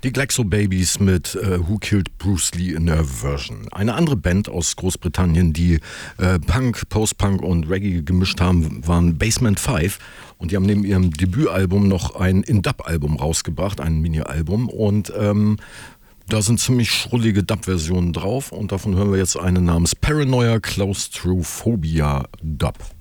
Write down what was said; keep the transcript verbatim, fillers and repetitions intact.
Die Glaxo Babies mit äh, Who Killed Bruce Lee in their Version. Eine andere Band aus Großbritannien, die äh, Punk, Post-Punk und Reggae gemischt haben, waren Basement Five. Und die haben neben ihrem Debütalbum noch ein In-Dub-Album rausgebracht, ein Mini-Album. Und ähm, da sind ziemlich schrullige Dub-Versionen drauf. Und davon hören wir jetzt eine namens Paranoia Claustrophobia Dub.